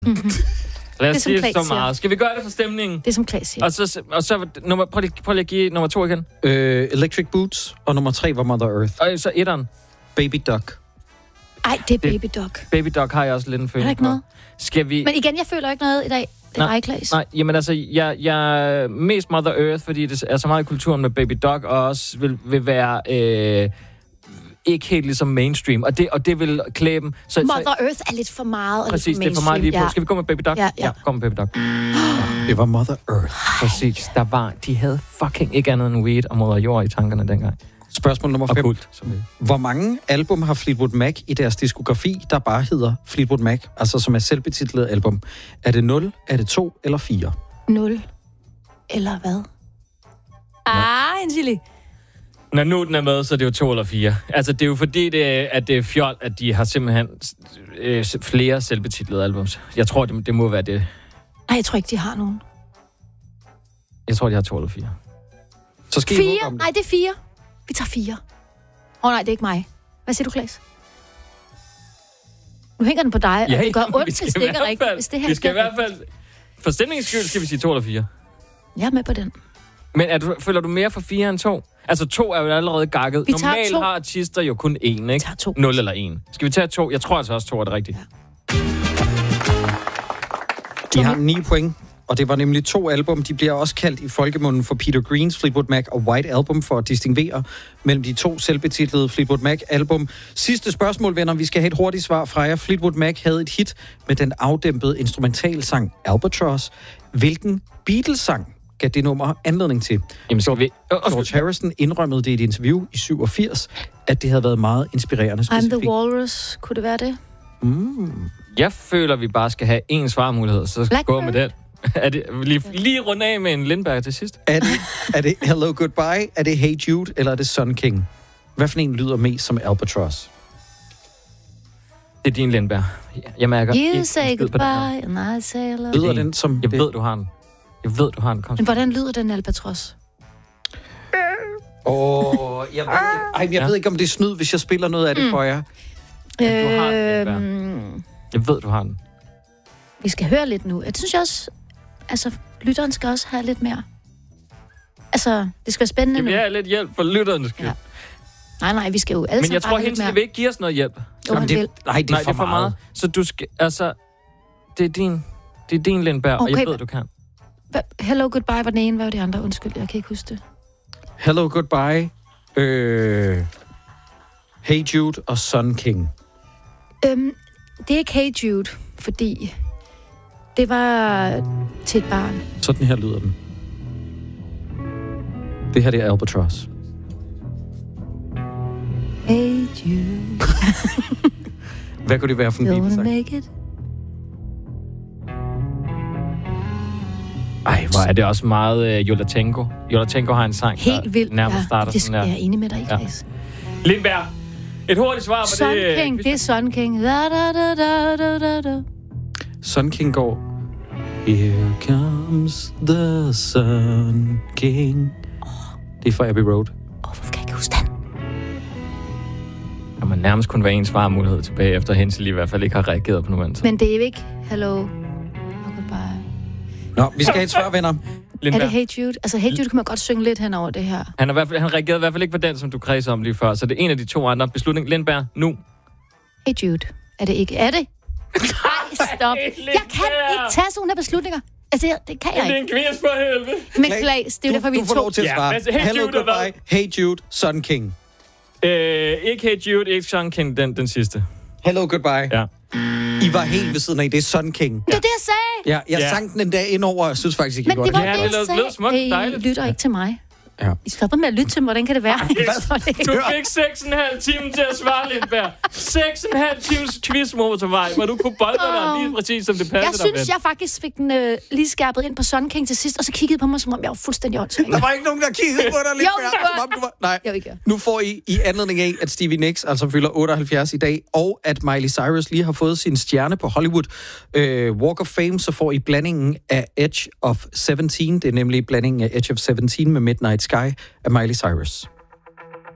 Lad os sige så meget. Skal vi gøre det for stemningen? Det er som Klaas siger. Og så prøv lige at give nummer 2 igen. Electric Boots, og nummer 3 var Mother Earth. Og så 1'eren. Baby Duck. Ej, det er Baby Duck. Baby Duck har jeg også lidt en følelse på. Noget? Skal vi... Men igen, jeg føler ikke noget i dag. Det er dig, Klaas. Nej, jamen altså, jeg er mest Mother Earth, fordi det er så meget i kulturen med Baby Duck, og også vil være ikke helt ligesom mainstream, og det vil klæde dem. Mother Earth er lidt for meget. Præcis, det er for meget lige på. Ja. Skal vi gå med Baby Duck? Ja. Kom med Baby Duck. Det var Mother Earth. Præcis, de havde fucking ikke andet end weed og moder jord i tankerne dengang. Spørgsmål nummer 5. Kult, hvor mange album har Fleetwood Mac i deres diskografi, der bare hedder Fleetwood Mac, altså som er selvbetitlet album? Er det 0, er det 2 eller 4? 0. Eller hvad? En silly. Når nu den er med, så er det jo 2 eller 4. Altså, det er jo fordi, at det er fjol, at de har simpelthen flere selvbetitlede albums. Jeg tror, det må være det. Nej, jeg tror ikke, de har nogen. Jeg tror, de har 2 eller 4. Så skal 4? Nej, det er 4. Vi tager 4. Nej, det er ikke mig. Hvad siger du, Klaas? Nu hænger den på dig, og det gør ondt, hvis det ikke er rigtigt. Vi skal i hvert fald... For stemningens skyld skal vi sige 2 eller 4. Jeg er med på den. Men føler du mere for 4 end 2? Altså 2 er jo allerede gakket. Normalt har artister jo kun 1, ikke? Vi tager 2. 0 eller 1. Skal vi tage 2? Jeg tror altså også 2 er det rigtige. Ja. De har 9 point. Og det var nemlig 2 album. De bliver også kaldt i folkemunden for Peter Greens Fleetwood Mac og White Album for at distingvere mellem de 2 selvbetitlede Fleetwood Mac-album. Sidste spørgsmål, venner. Vi skal have et hurtigt svar fra jer. Fleetwood Mac havde et hit med den afdæmpede instrumentalsang Albatross. Hvilken Beatles-sang gav det nummer anledning til? Jamen, skal vi... George Harrison indrømmede det i et interview i 87, at det havde været meget inspirerende specifikt. I'm the Walrus. Kunne det være det? Jeg føler, vi bare skal have én svarmulighed, så skal vi gå med det. Er det lige rundt af med en Lindberg til sidst? Er det Hello Goodbye? Er det Hey Jude? Eller er det Sun King? Hvad for en lyder mest som Albatross? Det er din Lindberg. Jeg mærker You say goodbye, and I say hello. Lyder den som... Jeg ved, du har den. Men hvordan lyder den Albatross? Jeg ved ikke, om det er snyd, hvis jeg spiller noget af det for jer. Du har den, jeg ved, du har den. Vi skal høre lidt nu. Jeg synes også, altså, lytteren skal også have lidt mere. Altså, det skal være spændende nu. Det er lidt hjælp for lytteren. Ja. Nej, vi skal jo alle sammen. Men jeg tror, Hensel vil ikke give os noget hjælp. Jamen, det er for meget. Så du skal, altså, det er din Lindberg, og jeg ved, du kan. Hello Goodbye var den ene, hvad var de andre? Undskyld, jeg kan ikke huske det. Hello Goodbye, Hey Jude og Sun King. Det er ikke Hey Jude, fordi det var til et barn. Sådan her lyder den. Det her, det er Albatross. Hey Jude. Hvad kunne det være for en Beatles-sang? Make it. Ej, hvor er det også meget Jolatenko. Jolatenko har en sang, helt vildt. Nærmest starter sådan der. Jeg er enig med dig, Klaas. Ja. Lindberg, et hurtigt svar på Sun det. King, det er Sun King. Da, da, da, da, da, da, da. Sun King går... Here comes the Sun King. Det er fra Abbey Road. Hvorfor kan jeg ikke huske den? Der må nærmest kun være en svarmulighed tilbage, efter Hensel i hvert fald ikke har reageret på noget. Men det er ikke Hello Goodbye. Nå, vi skal have et svar, venner. Lindberg. Er det Hey Jude? Altså, Hey Jude kan man godt synge lidt hen over det her. Han reagerede i hvert fald ikke på den, som du kredser om lige før, så det er en af de 2 andre. Beslutning, Lindberg, nu. Hey Jude. Er det ikke? Er det? Nej, stop. Jeg kan ikke tage sådan nogle beslutinger. Altså, det kan jeg ikke. Det er en quiz for helvede. Men Klaas, det er jo derfor, vi Du får lov til at svare. Ja, Hello Goodbye, Hey Jude, Sun King. Ikke Hey Jude, ikke Sun King, den sidste. Hello Goodbye. Ja. I var helt ved siden af, det er Sun King. Det er det, jeg sagde. Ja, jeg sang den en dag indover, jeg synes faktisk ikke, men godt. Men det var det, jeg sagde. I lytter ikke til mig. Ja. I stopper med at lytte til mig. Hvordan kan det være? Du fik 6,5 timer til at svare, Lindberg. 6,5 timers quizmotorvej, hvor du kunne bolde dig lige præcis, som det passede dig. Jeg synes, jeg faktisk fik den lige skærpet ind på Sun King til sidst, og så kiggede på mig, som om jeg var fuldstændig åndssvagt. Der var ikke nogen, der kiggede på dig, Lindberg. Nej, nu får I anledning af, at Stevie Nicks altså fylder 78 i dag, og at Miley Cyrus lige har fået sin stjerne på Hollywood Walk of Fame, så får I blandingen af Edge of 17. Det er nemlig blandingen af Edge of 17 med Midnight Sky af Miley Cyrus.